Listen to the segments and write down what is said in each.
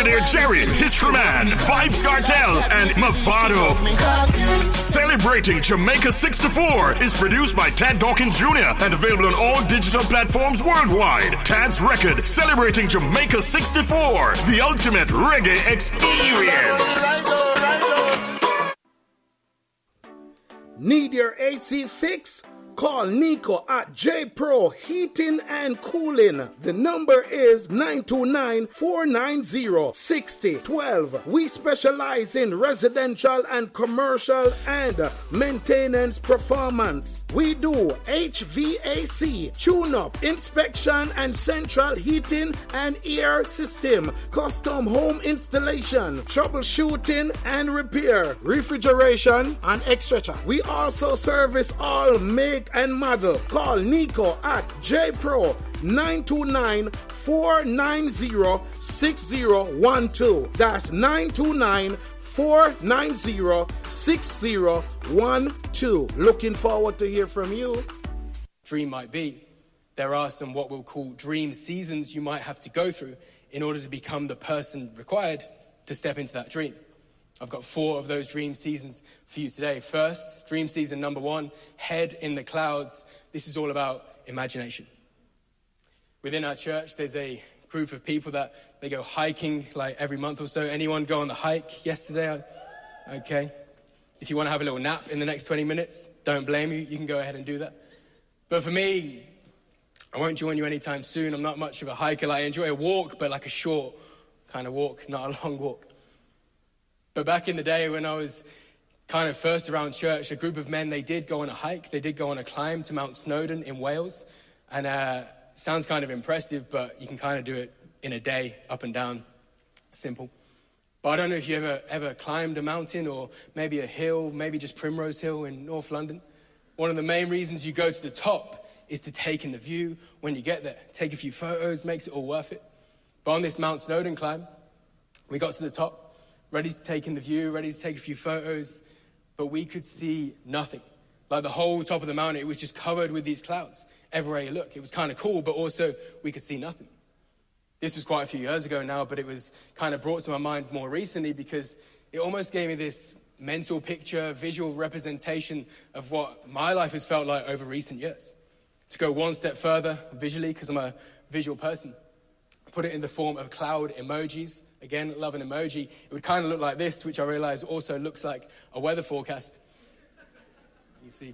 Brigadier Jerry, History Man, Vibes Cartel, and Mavado. Celebrating Jamaica 64 is produced by Tad Dawkins Jr. and available on all digital platforms worldwide. Tad's record, Celebrating Jamaica 64, the ultimate reggae experience. Need your AC fix? Call Nico at J-Pro Heating and Cooling. The number is 929-490-6012. We specialize in residential and commercial and maintenance performance. We do HVAC, tune-up, inspection and central heating and air system, custom home installation, troubleshooting and repair, refrigeration and etc. We also service all make and model. Call Nico at J-Pro 929-490-6012. That's 929-490-6012. Looking forward to hear from you. Dream might be. There are some what we'll call dream seasons you might have to go through in order to become the person required to step into that dream. I've got 4 of those dream seasons for you today. First, dream season number 1, head in the clouds. This is all about imagination. Within our church, there's a group of people that they go hiking like every month or so. Anyone go on the hike yesterday? Okay. If you want to have a little nap in the next 20 minutes, don't blame you. You can go ahead and do that. But for me, I won't join you anytime soon. I'm not much of a hiker. I enjoy a walk, but like a short kind of walk, not a long walk. But back in the day when I was kind of first around church, a group of men, they did go on a hike. They did go on a climb to Mount Snowdon in Wales. And sounds kind of impressive, but you can kind of do it in a day, up and down, simple. But I don't know if you ever climbed a mountain or maybe a hill, maybe just Primrose Hill in North London. One of the main reasons you go to the top is to take in the view when you get there. Take a few photos, makes it all worth it. But on this Mount Snowdon climb, we got to the top, ready to take in the view, ready to take a few photos, but we could see nothing. Like the whole top of the mountain, it was just covered with these clouds. Everywhere you look, it was kind of cool, but also we could see nothing. This was quite a few years ago now, but it was kind of brought to my mind more recently because it almost gave me this mental picture, visual representation of what my life has felt like over recent years. To go one step further visually, because I'm a visual person, put it in the form of cloud emojis. Again, love an emoji. It would kind of look like this, which I realize also looks like a weather forecast. You see.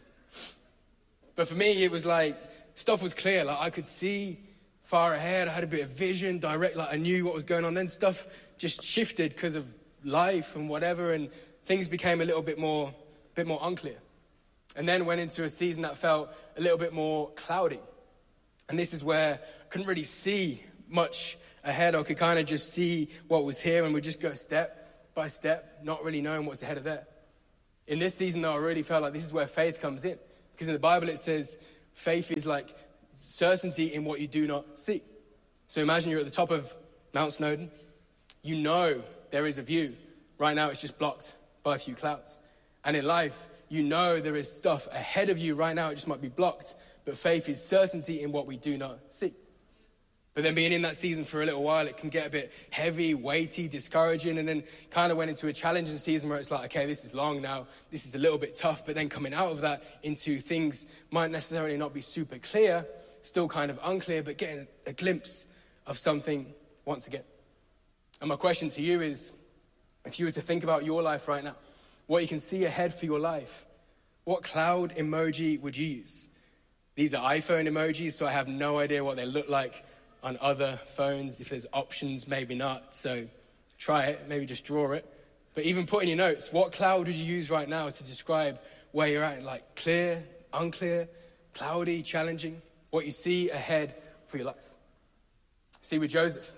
But for me, it was like, stuff was clear. Like I could see far ahead. I had a bit of vision, direct, like I knew what was going on. Then stuff just shifted because of life and whatever, and things became a little bit more unclear. And then went into a season that felt a little bit more cloudy. And this is where I couldn't really see much ahead. I could kind of just see what was here and we'd just go step by step, not really knowing what's ahead of there. In this season, though, I really felt like this is where faith comes in. Because in the Bible, it says faith is like certainty in what you do not see. So imagine you're at the top of Mount Snowdon. You know there is a view. Right now, it's just blocked by a few clouds. And in life, you know there is stuff ahead of you. Right now, it just might be blocked. But faith is certainty in what we do not see. But then being in that season for a little while, it can get a bit heavy, weighty, discouraging, and then kind of went into a challenging season where it's like, okay, this is long now, this is a little bit tough, but then coming out of that into things might necessarily not be super clear, still kind of unclear, but getting a glimpse of something once again. And my question to you is, if you were to think about your life right now, what you can see ahead for your life, what cloud emoji would you use? These are iPhone emojis, so I have no idea what they look like on other phones. If there's options, maybe not. So try it, maybe just draw it. But even put in your notes, what cloud would you use right now to describe where you're at? Like clear, unclear, cloudy, challenging, what you see ahead for your life. See, with Joseph,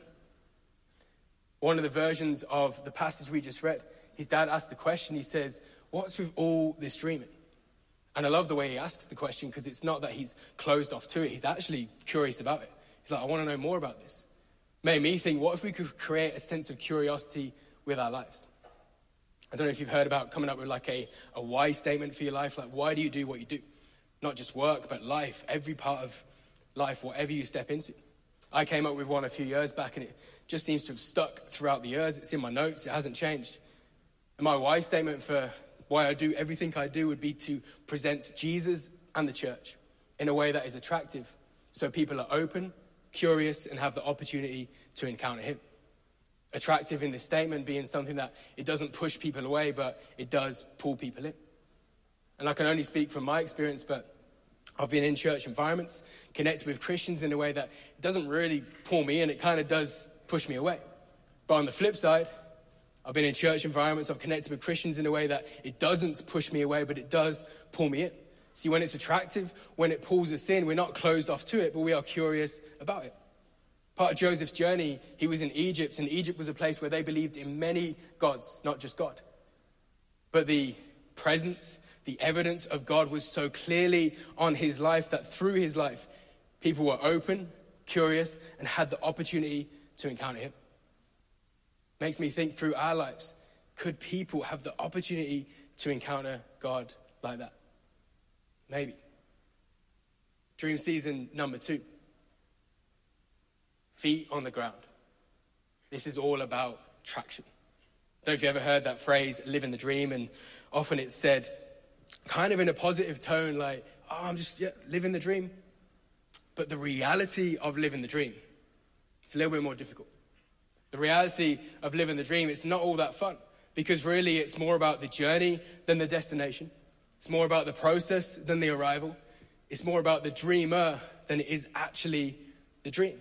one of the versions of the passage we just read, his dad asked the question, he says, what's with all this dreaming? And I love the way he asks the question because it's not that he's closed off to it. He's actually curious about it. He's like, I want to know more about this. Made me think, what if we could create a sense of curiosity with our lives? I don't know if you've heard about coming up with like a why statement for your life. Like, why do you do what you do? Not just work, but life, every part of life, whatever you step into. I came up with one a few years back, and it just seems to have stuck throughout the years. It's in my notes. It hasn't changed. And my why statement for why I do everything I do would be to present Jesus and the church in a way that is attractive, so people are open, curious, and have the opportunity to encounter him. Attractive in this statement being something that it doesn't push people away, but it does pull people in. And I can only speak from my experience, but I've been in church environments, connected with Christians in a way that doesn't really pull me in. It kind of does push me away. But on the flip side, I've been in church environments, I've connected with Christians in a way that it doesn't push me away, but it does pull me in. See, when it's attractive, when it pulls us in, we're not closed off to it, but we are curious about it. Part of Joseph's journey, he was in Egypt, and Egypt was a place where they believed in many gods, not just God. But the presence, the evidence of God was so clearly on his life that through his life, people were open, curious, and had the opportunity to encounter him. Makes me think through our lives, could people have the opportunity to encounter God like that? Maybe. Dream season number 2. Feet on the ground. This is all about traction. I don't know if you ever heard that phrase, live in the dream, and often it's said kind of in a positive tone, like, oh, I'm just living the dream. But the reality of living the dream, it's a little bit more difficult. The reality of living the dream, it's not all that fun, because really it's more about the journey than the destination. It's more about the process than the arrival. It's more about the dreamer than it is actually the dream.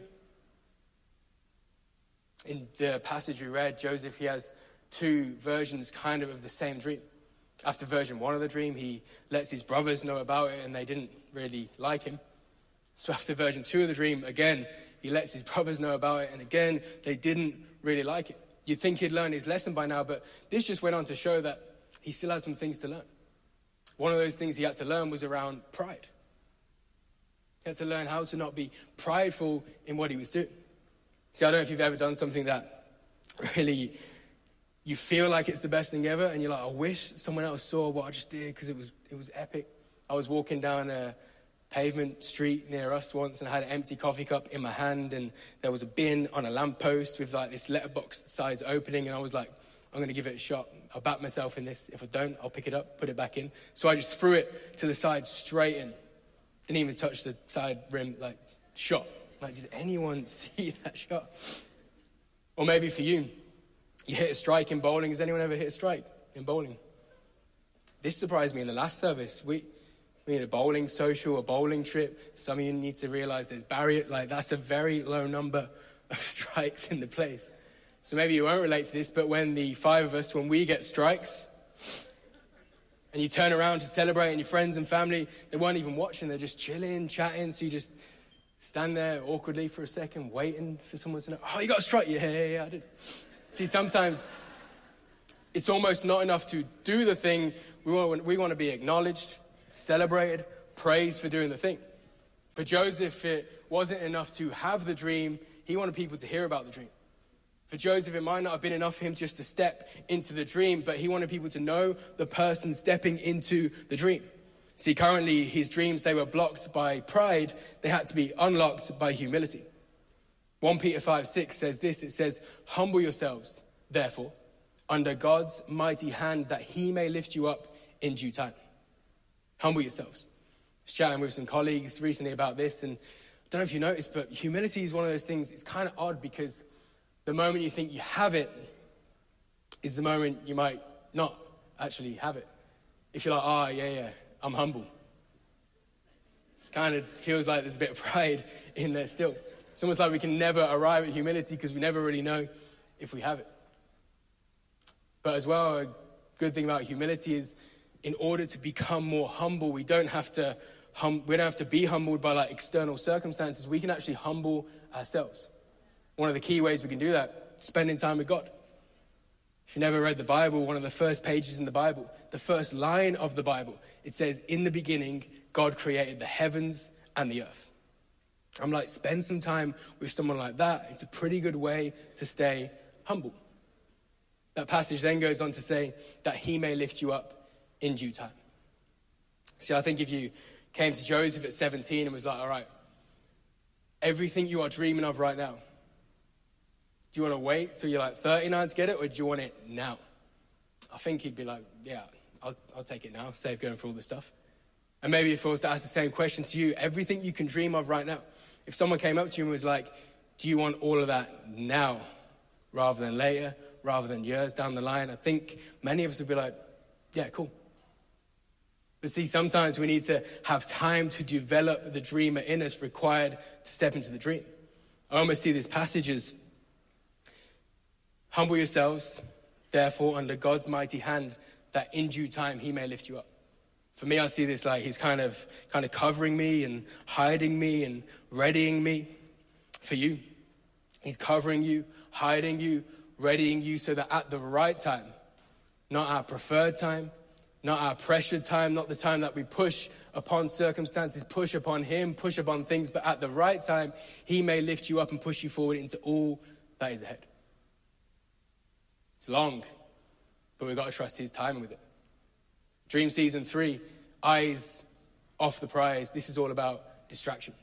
In the passage we read, Joseph, he has 2 versions kind of the same dream. After version 1 of the dream, he lets his brothers know about it, and they didn't really like him. So after version 2 of the dream, again, he lets his brothers know about it, and again, they didn't really like it. You'd think he'd learned his lesson by now, but this just went on to show that he still has some things to learn. One of those things he had to learn was around pride. He had to learn how to not be prideful in what he was doing. See, I don't know if you've ever done something that really, you feel like it's the best thing ever, and you're like, I wish someone else saw what I just did because it was epic. I was walking down a pavement street near us once, and I had an empty coffee cup in my hand, and there was a bin on a lamppost with like this letterbox size opening, and I was like, I'm going to give it a shot. I'll back myself in this. If I don't, I'll pick it up, put it back in. So I just threw it to the side straight in. Didn't even touch the side rim, like, shot. Like, did anyone see that shot? Or maybe for you, you hit a strike in bowling. Has anyone ever hit a strike in bowling? This surprised me in the last service. We need a bowling social, a bowling trip. Some of you need to realize there's barrier. Like, that's a very low number of strikes in the place. So maybe you won't relate to this, but when the 5 of us, when we get strikes, and you turn around to celebrate, and your friends and family, they weren't even watching. They're just chilling, chatting. So you just stand there awkwardly for a second, waiting for someone to know, oh, you got a strike? Yeah, I did. See, sometimes it's almost not enough to do the thing. We want to be acknowledged, celebrated, praised for doing the thing. For Joseph, it wasn't enough to have the dream. He wanted people to hear about the dream. For Joseph, it might not have been enough for him just to step into the dream, but he wanted people to know the person stepping into the dream. See, currently his dreams, they were blocked by pride. They had to be unlocked by humility. 1 Peter 5:6 says this. It says, humble yourselves, therefore, under God's mighty hand, that he may lift you up in due time. Humble yourselves. I was chatting with some colleagues recently about this, and I don't know if you noticed, but humility is one of those things, it's kind of odd because the moment you think you have it is the moment you might not actually have it. If you're like, yeah, I'm humble. It kind of feels like there's a bit of pride in there still. It's almost like we can never arrive at humility because we never really know if we have it. But as well, a good thing about humility is in order to become more humble, we don't have to be humbled by like external circumstances. We can actually humble ourselves. One of the key ways we can do that, spending time with God. If you never read the Bible, one of the first pages in the Bible, the first line of the Bible, it says, in the beginning, God created the heavens and the earth. I'm like, spend some time with someone like that. It's a pretty good way to stay humble. That passage then goes on to say that he may lift you up in due time. See, I think if you came to Joseph at 17 and was like, all right, everything you are dreaming of right now, do you want to wait till you're like 39 to get it, or do you want it now? I think he'd be like, yeah, I'll take it now, save going through all this stuff. And maybe if I was to ask the same question to you, everything you can dream of right now, if someone came up to you and was like, do you want all of that now rather than later, rather than years down the line? I think many of us would be like, yeah, cool. But see, sometimes we need to have time to develop the dreamer in us required to step into the dream. I almost see this passage as, humble yourselves, therefore, under God's mighty hand, that in due time he may lift you up. For me, I see this like he's kind of covering me and hiding me and readying me for you. He's covering you, hiding you, readying you so that at the right time, not our preferred time, not our pressured time, not the time that we push upon circumstances, push upon him, push upon things, but at the right time, he may lift you up and push you forward into all that is ahead. It's long, but we've got to trust his timing with it. Dream season 3, eyes off the prize. This is all about distraction.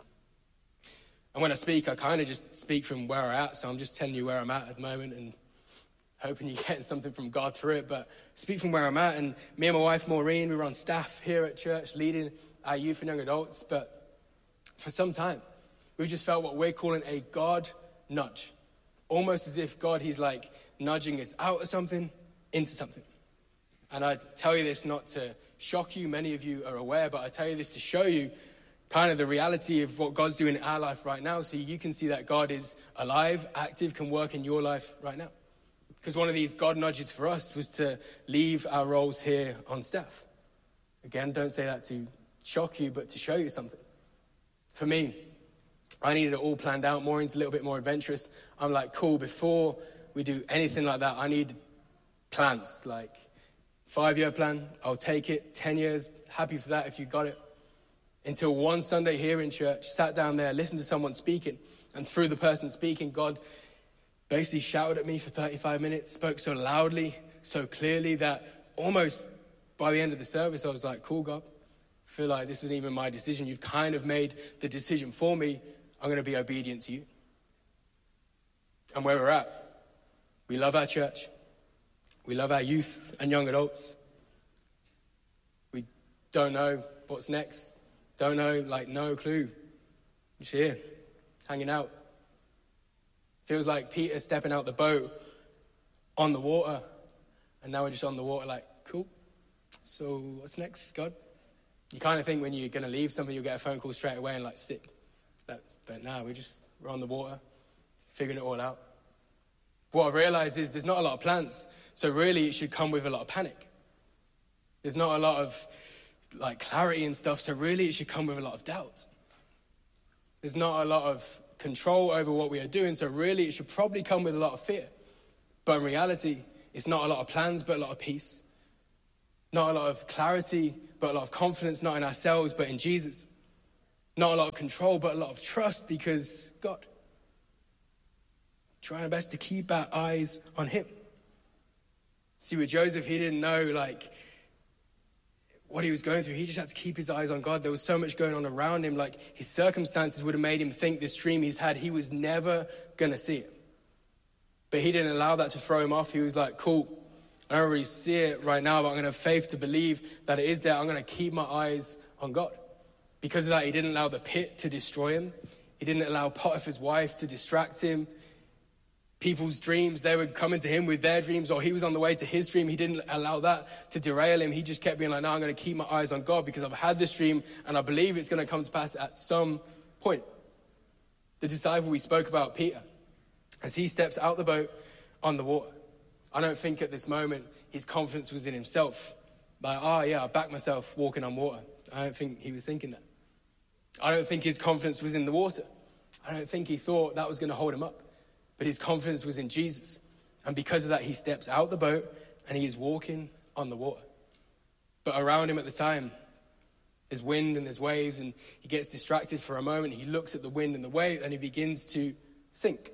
And when I speak, I kind of just speak from where I'm at. So I'm just telling you where I'm at the moment and hoping you're getting something from God through it. But speak from where I'm at. And me and my wife, Maureen, we were on staff here at church leading our youth and young adults. But for some time, we've just felt what we're calling a God nudge. Almost as if God, he's like nudging us out of something into something. And I tell you this not to shock you, many of you are aware, but I tell you this to show you kind of the reality of what God's doing in our life right now, so you can see that God is alive, active, can work in your life right now. Because one of these God nudges for us was to leave our roles here on staff. Again, don't say that to shock you, but to show you something. For me, I needed it all planned out. Maureen's a little bit more adventurous. I'm like, cool, before we do anything like that, I need plans, like 5-year plan, I'll take it. 10 years, happy for that if you got it. Until one Sunday here in church, sat down there, listened to someone speaking, and through the person speaking, God basically shouted at me for 35 minutes, spoke so loudly, so clearly that almost by the end of the service, I was like, cool, God, I feel like this isn't even my decision. You've kind of made the decision for me. I'm going to be obedient to you. And where we're at, we love our church. We love our youth and young adults. We don't know what's next. Don't know, no clue. Just here, hanging out. Feels like Peter stepping out the boat on the water, and now we're just on the water like, cool. So what's next, God? You kind of think when you're going to leave something, you'll get a phone call straight away and sick. But now we're on the water, figuring it all out. What I've realized is there's not a lot of plans, so really it should come with a lot of panic. There's not a lot of clarity and stuff, so really it should come with a lot of doubt. There's not a lot of control over what we are doing, so really it should probably come with a lot of fear. But in reality, it's not a lot of plans, but a lot of peace. Not a lot of clarity, but a lot of confidence, not in ourselves, but in Jesus. Not a lot of control, but a lot of trust, because God. Trying our best to keep our eyes on him. See, with Joseph, he didn't know, what he was going through. He just had to keep his eyes on God. There was so much going on around him. His circumstances would have made him think this dream he's had, he was never going to see it. But he didn't allow that to throw him off. He was like, cool, I don't really see it right now, but I'm going to have faith to believe that it is there. I'm going to keep my eyes on God. Because of that, he didn't allow the pit to destroy him. He didn't allow Potiphar's wife to distract him. People's dreams, they were coming to him with their dreams, or he was on the way to his dream. He didn't allow that to derail him. He just kept being like, no, I'm going to keep my eyes on God because I've had this dream and I believe it's going to come to pass at some point. The disciple we spoke about, Peter, as he steps out the boat on the water, I don't think at this moment his confidence was in himself. I back myself walking on water. I don't think he was thinking that. I don't think his confidence was in the water. I don't think he thought that was going to hold him up. But his confidence was in Jesus. And because of that, he steps out the boat and he is walking on the water. But around him at the time, there's wind and there's waves, and he gets distracted for a moment. He looks at the wind and the wave and he begins to sink.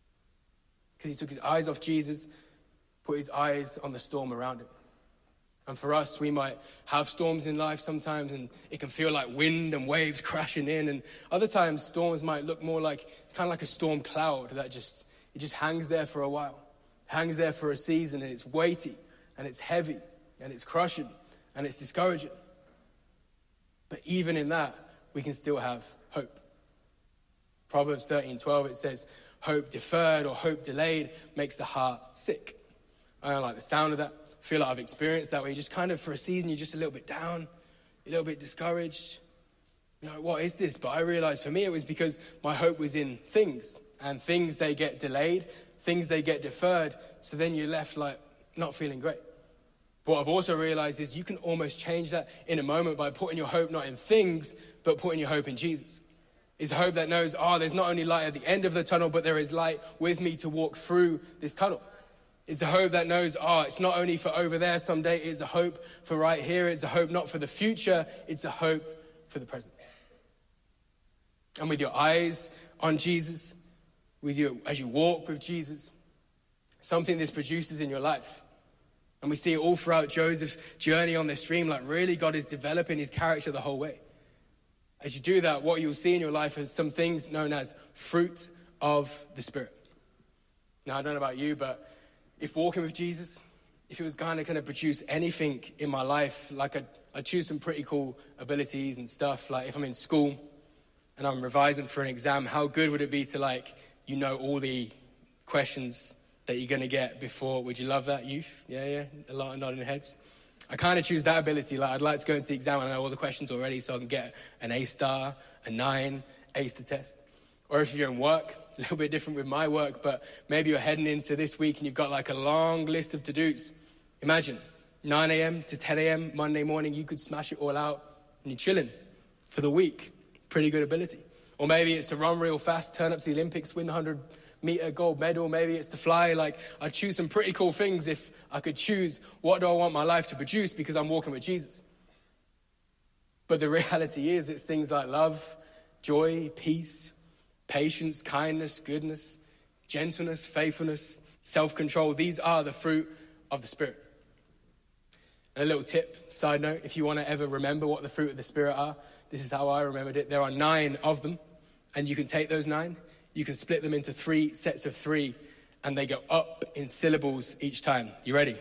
Because he took his eyes off Jesus, put his eyes on the storm around him. And for us, we might have storms in life sometimes, and it can feel like wind and waves crashing in. And other times, storms might look more like, it's kind of like a storm cloud that just hangs there for a while, hangs there for a season, and it's weighty, and it's heavy, and it's crushing, and it's discouraging. But even in that, we can still have hope. Proverbs 13:12, it says, hope deferred or hope delayed makes the heart sick. I don't like the sound of that. I feel like I've experienced that, where you just kind of, for a season, you're just a little bit down, a little bit discouraged. You know, what is this? But I realized for me it was because my hope was in things. And things, they get delayed. Things, they get deferred. So then you're left like not feeling great. What I've also realized is you can almost change that in a moment by putting your hope not in things, but putting your hope in Jesus. It's a hope that knows, there's not only light at the end of the tunnel, but there is light with me to walk through this tunnel. It's a hope that knows, it's not only for over there someday, it's a hope for right here. It's a hope not for the future, it's a hope for the present. And with your eyes on Jesus, as you walk with Jesus, something this produces in your life. And we see it all throughout Joseph's journey on this stream, like really God is developing his character the whole way. As you do that, what you'll see in your life is some things known as fruit of the Spirit. Now, I don't know about you, but if walking with Jesus, if it was going to produce anything in my life, like I'd choose some pretty cool abilities and stuff. Like if I'm in school and I'm revising for an exam, how good would it be to all the questions that you're going to get before? Would you love that, youth? Yeah, a lot of nodding heads. I kind of choose that ability. Like I'd like to go into the exam and I know all the questions already so I can get an A star, a 9, ace the test. Or if you're in work, a little bit different with my work, but maybe you're heading into this week and you've got like a long list of to-dos. Imagine 9 a.m. to 10 a.m. Monday morning, you could smash it all out and you're chilling for the week. Pretty good ability. Or maybe it's to run real fast, turn up to the Olympics, win the 100-meter gold medal. Maybe it's to fly. Like I'd choose some pretty cool things if I could choose what do I want my life to produce because I'm walking with Jesus. But the reality is it's things like love, joy, peace, patience, kindness, goodness, gentleness, faithfulness, self-control. These are the fruit of the Spirit. And a little tip, side note, if you want to ever remember what the fruit of the Spirit are, this is how I remembered it. There are 9 of them, and you can take those 9, you can split them into 3 sets of 3, and they go up in syllables each time. You ready?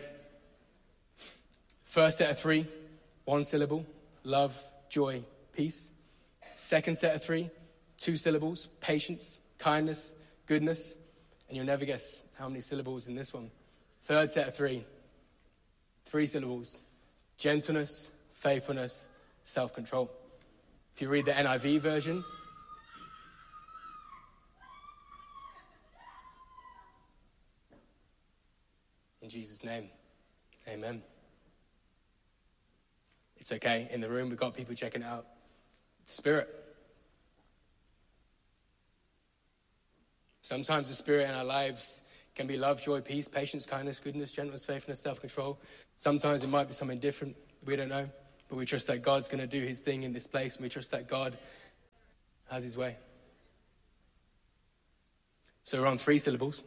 First set of 3, 1 syllable, love, joy, peace. Second set of 3, 2 syllables, patience, kindness, goodness. And you'll never guess how many syllables in this one. Third set of 3, 3 syllables, gentleness, faithfulness, self-control. If you read the NIV version, in Jesus' name, amen. It's okay. In the room, we've got people checking it out. It's Spirit. Sometimes the Spirit in our lives can be love, joy, peace, patience, kindness, goodness, gentleness, faithfulness, self-control. Sometimes it might be something different. We don't know. But we trust that God's going to do his thing in this place. And we trust that God has his way. So we're on 3 syllables.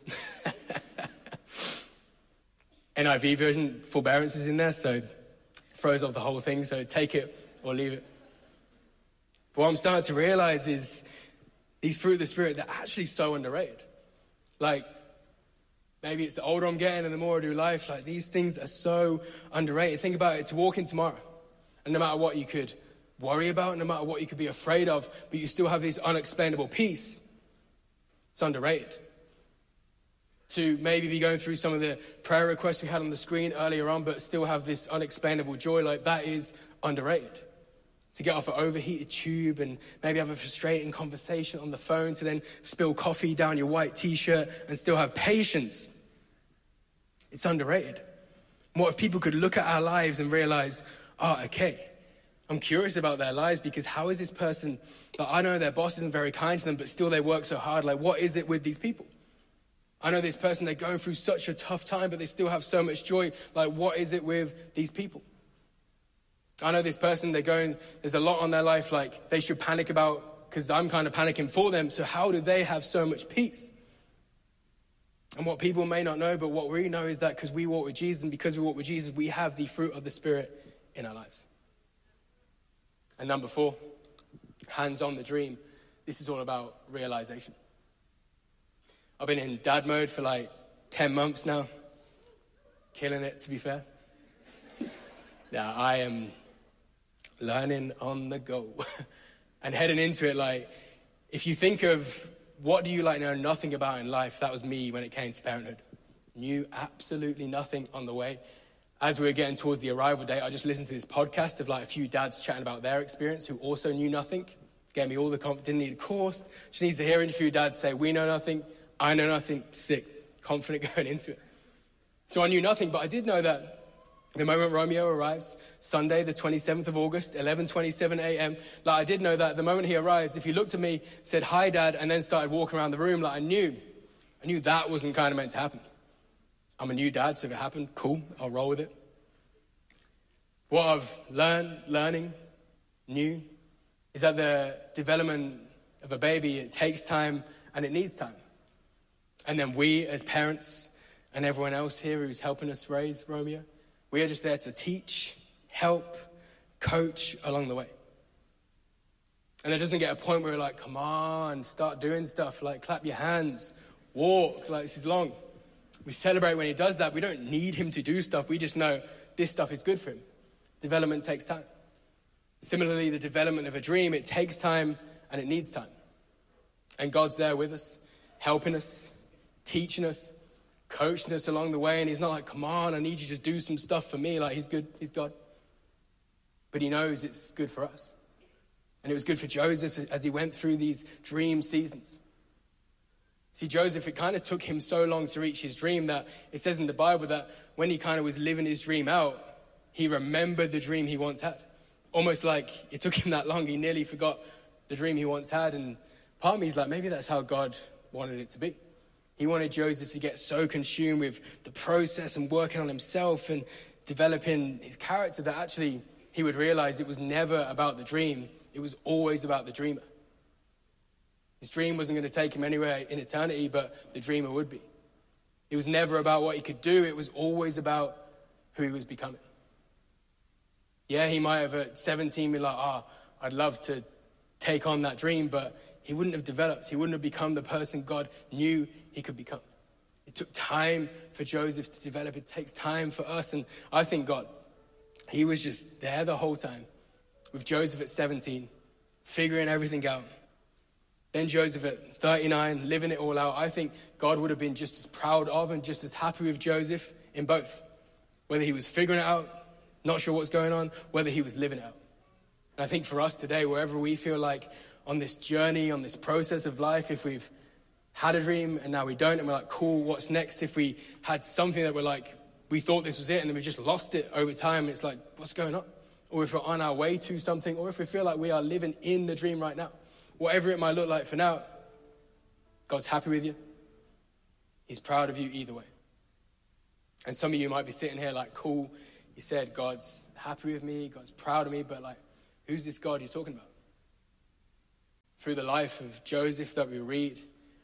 NIV version, forbearance is in there, so it throws off the whole thing. So take it or leave it. But what I'm starting to realize is these fruit of the Spirit, they're actually so underrated. Like, maybe it's the older I'm getting and the more I do life, like these things are so underrated. Think about it, to walk in tomorrow. And no matter what you could worry about, no matter what you could be afraid of, but you still have this unexplainable peace, it's underrated. To maybe be going through some of the prayer requests we had on the screen earlier on, but still have this unexplainable joy, like that is underrated. To get off an overheated tube and maybe have a frustrating conversation on the phone, to then spill coffee down your white t-shirt and still have patience. It's underrated. What if people could look at our lives and realize, okay, I'm curious about their lives because how is this person, like, I know their boss isn't very kind to them, but still they work so hard. Like, what is it with these people? I know this person, they're going through such a tough time, but they still have so much joy. Like, what is it with these people? I know this person, there's a lot on their life, like, they should panic about, because I'm kind of panicking for them. So how do they have so much peace? And what people may not know, but what we know is that because we walk with Jesus, and because we walk with Jesus, we have the fruit of the Spirit in our lives. And number 4, hands on the dream. This is all about realization. I've been in dad mode for like 10 months now. Killing it, to be fair. Now, I am learning on the go. And heading into it, like, if you think of what do you like know nothing about in life, that was me when it came to parenthood. Knew absolutely nothing on the way. As we were getting towards the arrival date, I just listened to this podcast of like a few dads chatting about their experience who also knew nothing. Gave me all the confidence, didn't need a course. Just needs to hear a few dads say, we know nothing, I know nothing, sick, confident going into it. So I knew nothing, but I did know that the moment Romeo arrives, Sunday, the 27th of August, 11:27 a.m., like I did know that the moment he arrives, if he looked at me, said, hi, Dad, and then started walking around the room, like I knew that wasn't kind of meant to happen. I'm a new dad, so if it happened, cool, I'll roll with it. What I've learning, new, is that the development of a baby, it takes time and it needs time. And then we as parents and everyone else here who's helping us raise Romeo, we are just there to teach, help, coach along the way. And it doesn't get a point where we're like, come on, start doing stuff, like clap your hands, walk, like this is long. We celebrate when he does that. We don't need him to do stuff. We just know this stuff is good for him. Development takes time. Similarly, the development of a dream, it takes time and it needs time. And God's there with us, helping us, teaching us, coaching us along the way. And he's not like, come on, I need you to do some stuff for me. Like, he's good, he's God. But he knows it's good for us. And it was good for Joseph as he went through these dream seasons. See, Joseph, it kind of took him so long to reach his dream that it says in the Bible that when he kind of was living his dream out, he remembered the dream he once had. Almost like it took him that long, he nearly forgot the dream he once had. And part of me is like, maybe that's how God wanted it to be. He wanted Joseph to get so consumed with the process and working on himself and developing his character that actually he would realize it was never about the dream. It was always about the dreamer. His dream wasn't going to take him anywhere in eternity, but the dreamer would be. It was never about what he could do. It was always about who he was becoming. Yeah, he might have at 17 been like, I'd love to take on that dream, but he wouldn't have developed. He wouldn't have become the person God knew he could become. It took time for Joseph to develop. It takes time for us. And I think God, he was just there the whole time with Joseph at 17, figuring everything out. Then Joseph at 39, living it all out. I think God would have been just as proud of and just as happy with Joseph in both. Whether he was figuring it out, not sure what's going on, whether he was living it out. And I think for us today, wherever we feel like on this journey, on this process of life, if we've had a dream and now we don't, and we're like, cool, what's next? If we had something that we're like, we thought this was it, and then we just lost it over time, it's like, what's going on? Or if we're on our way to something, or if we feel like we are living in the dream right now. Whatever it might look like for now, God's happy with you. He's proud of you either way. And some of you might be sitting here like, cool, you said God's happy with me, God's proud of me, but like, who's this God you're talking about? Through the life of Joseph that we read,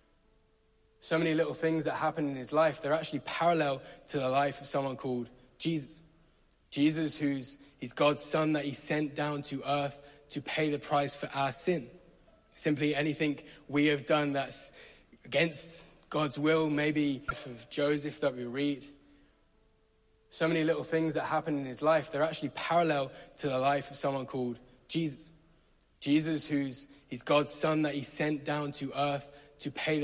so many little things that happen in his life, they're actually parallel to the life of someone called Jesus. Jesus, he's God's son that he sent down to earth to pay the price for our sin. Simply anything we have done that's against God's will, maybe of Joseph that we read. So many little things that happen in his life, they're actually parallel to the life of someone called Jesus. Jesus, he's God's son that he sent down to earth to pay the